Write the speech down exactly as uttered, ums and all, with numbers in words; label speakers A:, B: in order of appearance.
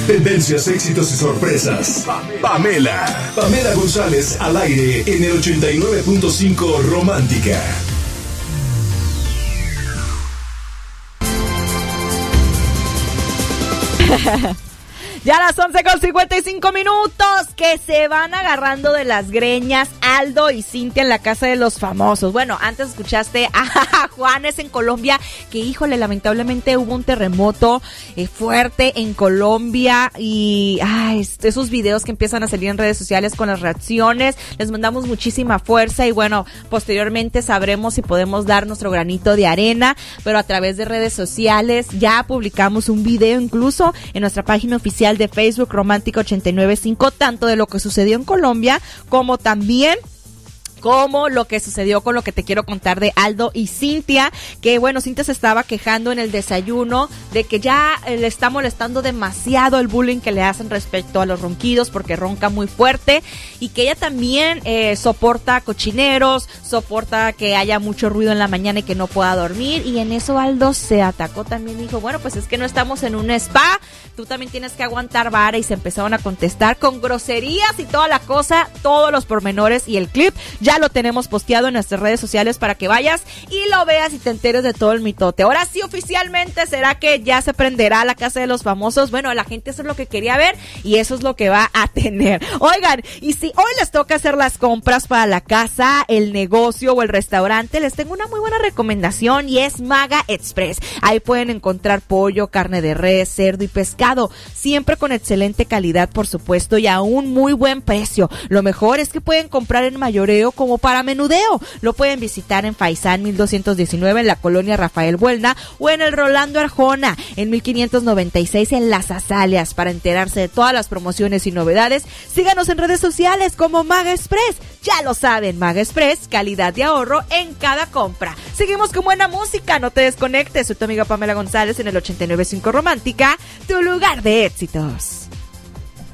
A: Tendencias, éxitos y sorpresas. Pamela. Pamela González al aire en el ochenta y nueve punto cinco Romántica.
B: Ya a las once con cincuenta y cinco minutos, que se van agarrando de las greñas Aldo y Cintia en la casa de los famosos. Bueno, antes escuchaste a Juanes en Colombia, que híjole, lamentablemente hubo un terremoto eh, fuerte en Colombia y ay, esos videos que empiezan a salir en redes sociales con las reacciones, les mandamos muchísima fuerza y bueno, posteriormente sabremos si podemos dar nuestro granito de arena, pero a través de redes sociales ya publicamos un video incluso en nuestra página oficial de Facebook Romántica ochenta y nueve punto cinco, tanto de lo que sucedió en Colombia como también como lo que sucedió con lo que te quiero contar de Aldo y Cintia, que bueno, Cintia se estaba quejando en el desayuno de que ya eh, le está molestando demasiado el bullying que le hacen respecto a los ronquidos porque ronca muy fuerte y que ella también eh, soporta cochineros, soporta que haya mucho ruido en la mañana y que no pueda dormir, y en eso Aldo se atacó también, dijo, bueno, pues es que no estamos en un spa, tú también tienes que aguantar vara, y se empezaron a contestar con groserías y toda la cosa, todos los pormenores, y el clip ya lo tenemos posteado en nuestras redes sociales para que vayas y lo veas y te enteres de todo el mitote. Ahora sí, oficialmente, ¿será que ya se prenderá la casa de los famosos? Bueno, la gente eso es lo que quería ver y eso es lo que va a tener. Oigan, y si hoy les toca hacer las compras para la casa, el negocio o el restaurante, les tengo una muy buena recomendación y es Maga Express. Ahí pueden encontrar pollo, carne de res, cerdo y pescado, siempre con excelente calidad, por supuesto, y a un muy buen precio. Lo mejor es que pueden comprar en mayoreo como para menudeo. Lo pueden visitar en Faisán mil doscientos diecinueve en la colonia Rafael Buelna o en el Rolando Arjona en mil quinientos noventa y seis en Las Azaleas. Para enterarse de todas las promociones y novedades, síganos en redes sociales como Maga Express. Ya lo saben, Maga Express, calidad y ahorro en cada compra. Seguimos con buena música, no te desconectes. Soy tu amiga Pamela González en el ochenta y nueve punto cinco Romántica, tu lugar de éxitos.